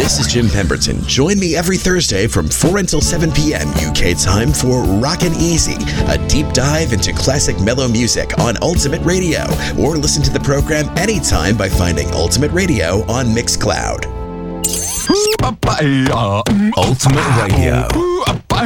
This is Jim Pemberton. Join me every Thursday from 4 until 7 p.m. UK time for Rockin' Easy, a deep dive into classic mellow music on Ultimate Radio. Or listen to the program anytime by finding Ultimate Radio on Mixcloud. Ultimate Radio.